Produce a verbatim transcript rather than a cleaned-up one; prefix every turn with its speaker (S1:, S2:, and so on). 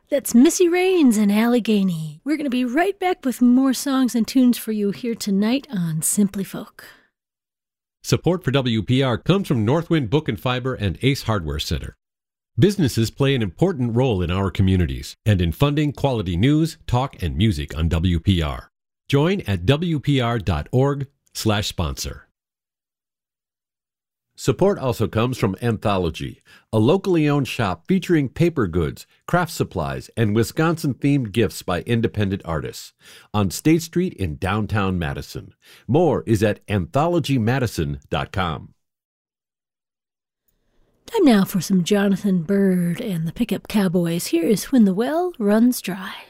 S1: That's Missy Raines and Allegheny. We're going to be right back with more songs and tunes for you here tonight on Simply Folk.
S2: Support for W P R comes from Northwind Book and Fiber and Ace Hardware Center. Businesses play an important role in our communities and in funding quality news, talk, and music on W P R. Join at W P R dot org slash sponsor. Support also comes from Anthology, a locally owned shop featuring paper goods, craft supplies, and Wisconsin-themed gifts by independent artists on State Street in downtown Madison. More is at anthology madison dot com.
S1: Time now for some Jonathan Byrd and the Pickup Cowboys. Here is When the Well Runs Dry.